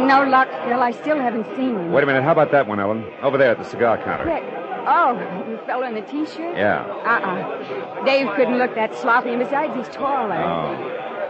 No luck, Phil. I still haven't seen him. Wait a minute. How about that one, Ellen? Over there at the cigar counter. Quick. Oh, the fellow in the T-shirt? Yeah. Dave couldn't look that sloppy, and besides, he's taller. Oh.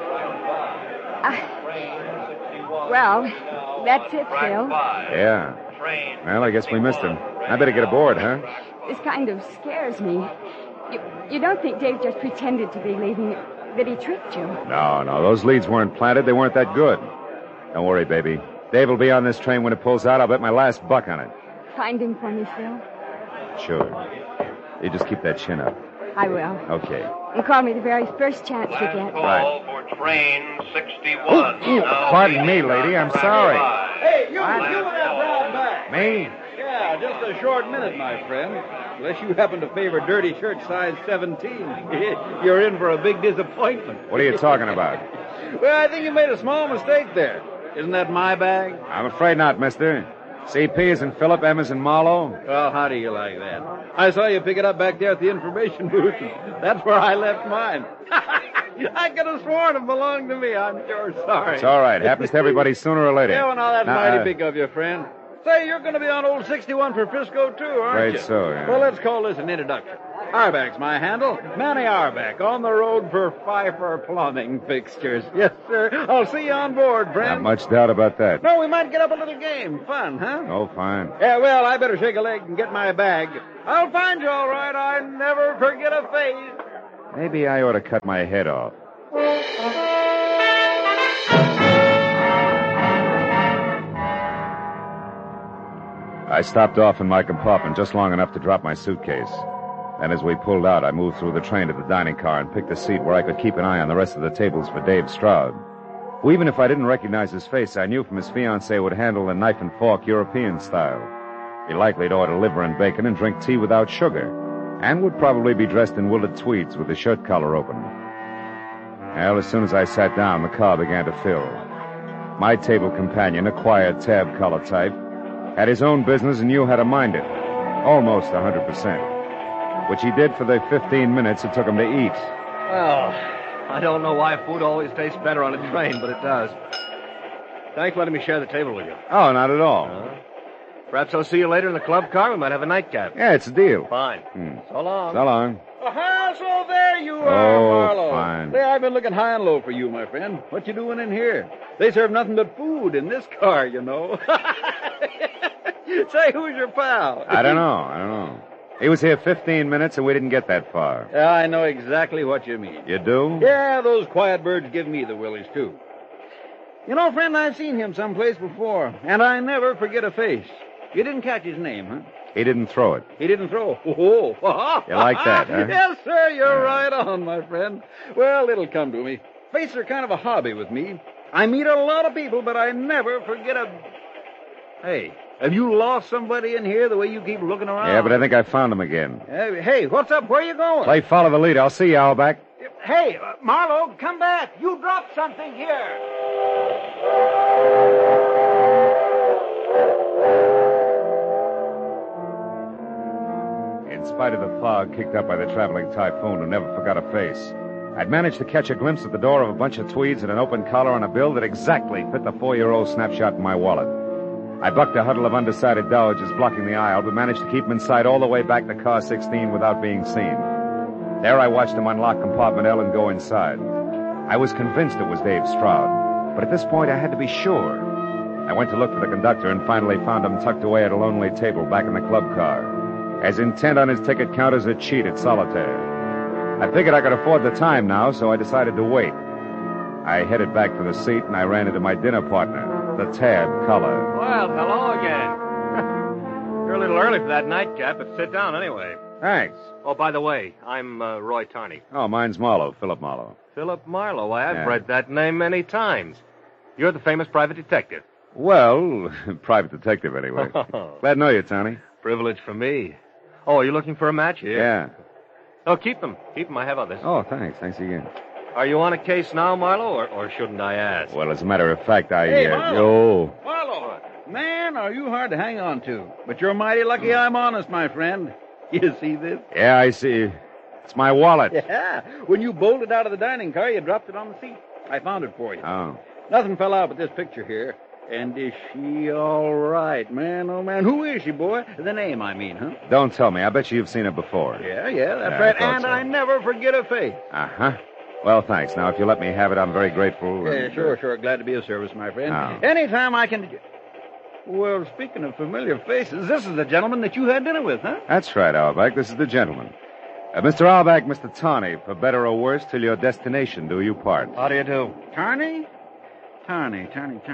Well, that's it, Phil. Yeah. Well, I guess we missed him. I better get aboard, huh? This kind of scares me. You don't think Dave just pretended to be leaving, that he tricked you? No. Those leads weren't planted. They weren't that good. Don't worry, baby. Dave will be on this train when it pulls out. I'll bet my last buck on it. Find him for me, Phil. Sure. You just keep that chin up. I will. Okay. And call me the very first chance you get. Right. For train 61. Pardon me, lady. I'm sorry. Hey, you with that brown bag. Me? Yeah, just a short minute, my friend. Unless you happen to favor dirty shirt size 17. You're in for a big disappointment. What are you talking about? Well, I think you made a small mistake there. Isn't that my bag? I'm afraid not, mister. CP is in Philip, M is in Marlowe. Well, how do you like that? I saw you pick it up back there at the information booth. That's where I left mine. I could have sworn it belonged to me. I'm sure sorry. It's all right. Happens to everybody sooner or later. Yeah, well, now that's Now, mighty big of you, friend. Say, you're going to be on old 61 for Frisco, too, aren't you? Afraid so, yeah. Well, let's call this an introduction. Auerbach's my handle. Manny Auerbach, on the road for Pfeiffer Plumbing Fixtures. Yes, sir. I'll see you on board, friend. Not much doubt about that. No, we might get up a little game. Fun, huh? Oh, fine. Yeah, well, I better shake a leg and get my bag. I'll find you all right. I never forget a face. Maybe I ought to cut my head off. I stopped off in my compartment just long enough to drop my suitcase. And as we pulled out, I moved through the train to the dining car and picked a seat where I could keep an eye on the rest of the tables for Dave Stroud, who, even if I didn't recognize his face, I knew from his fiancée would handle the knife and fork European style. Be likely to order liver and bacon and drink tea without sugar, and would probably be dressed in wooled tweeds with the shirt collar open. Well, as soon as I sat down, the car began to fill. My table companion, a quiet tab collar type, had his own business and knew how to mind it. Almost 100%. Which he did for the 15 minutes it took him to eat. Well, I don't know why food always tastes better on a train, but it does. Thanks for letting me share the table with you. Oh, not at all. Perhaps I'll see you later in the club car. We might have a nightcap. Yeah, it's a deal. Fine. So long. So long. So there you are, Oh, Marlowe. fine. Say, I've been looking high and low for you, my friend. What you doing in here? They serve nothing but food in this car, you know. Say, who's your pal? I don't know. He was here 15 minutes and we didn't get that far. Yeah, I know exactly what you mean. You do? Yeah, those quiet birds give me the willies, too. You know, friend, I've seen him someplace before, and I never forget a face. You didn't catch his name, huh? He didn't throw it. He didn't throw. Oh. You like that, huh? Yes, sir, you're right on, my friend. Well, it'll come to me. Faces are kind of a hobby with me. I meet a lot of people, but I never forget a... Hey, have you lost somebody in here the way you keep looking around? Yeah, but I think I found him again. Hey, what's up? Where you going? Play follow the lead. I'll see you, Auerbach. Hey, Marlowe, come back. You dropped something here. In spite of the fog kicked up by the traveling typhoon who never forgot a face, I'd managed to catch a glimpse at the door of a bunch of tweeds and an open collar on a bill that exactly fit the 4-year-old snapshot in my wallet. I bucked a huddle of undecided dowagers blocking the aisle, but managed to keep them inside all the way back to car 16 without being seen. There I watched him unlock compartment L and go inside. I was convinced it was Dave Stroud, but at this point I had to be sure. I went to look for the conductor and finally found him tucked away at a lonely table back in the club car, as intent on his ticket count as a cheat at solitaire. I figured I could afford the time now, so I decided to wait. I headed back to the seat and I ran into my dinner partner, the tab color. Well, hello again. You're a little early for that nightcap, but sit down anyway. Thanks. Oh, by the way, I'm Roy Tarney. Oh, mine's Marlowe, Philip Marlowe. Philip Marlowe. Why, I've Yeah. read that name many times. You're the famous private detective. Well, private detective anyway. Glad to know you, Tony. Privilege for me. Oh, are you looking for a match here? Yeah. Oh, keep them. Keep them. I have others. Oh, thanks. Thanks again. Are you on a case now, Marlowe, or shouldn't I ask? Well, as a matter of fact, Hey, Marlowe. Oh. Marlowe, man, are you hard to hang on to. But you're mighty lucky I'm honest, my friend. You see this? Yeah, I see. It's my wallet. Yeah. When you bolted out of the dining car, you dropped it on the seat. I found it for you. Oh. Nothing fell out but this picture here. And is she all right, man? Oh, man, who is she, boy? The name, I mean, huh? Don't tell me. I bet you've seen her before. Yeah, that's Yeah, right. I thought And so. I never forget a face. Uh-huh. Well, thanks. Now, if you let me have it, I'm very grateful. Yeah, sure. Glad to be of service, my friend. Oh. Anytime I can... Well, speaking of familiar faces, this is the gentleman that you had dinner with, huh? That's right, Auerbach. This is the gentleman. Mr. Auerbach, Mr. Tawney, for better or worse, till your destination do you part. How do you do? Tarney? Tarney.